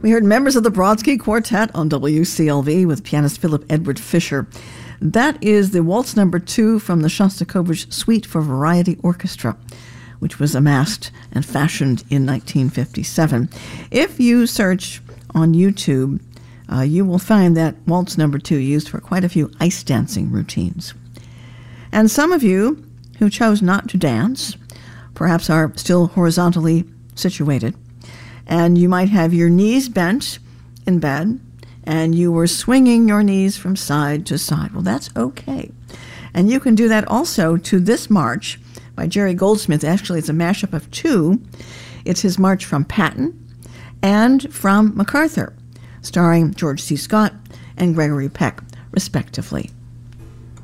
We heard members of the Brodsky Quartet on WCLV with pianist Philip Edward Fisher. That is the Waltz No. 2 from the Shostakovich Suite for Variety Orchestra, which was amassed and fashioned in 1957. If you search on YouTube, you will find that Waltz No. 2 used for quite a few ice dancing routines. And some of you who chose not to dance perhaps are still horizontally situated, and you might have your knees bent in bed, and you were swinging your knees from side to side. Well, that's okay. And you can do that also to this march by Jerry Goldsmith. Actually, it's a mashup of two. It's his march from Patton and from MacArthur, starring George C. Scott and Gregory Peck, respectively.